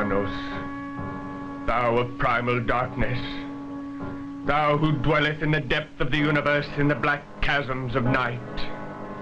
Taranos, thou of primal darkness, thou who dwelleth in the depth of the universe in the black chasms of night.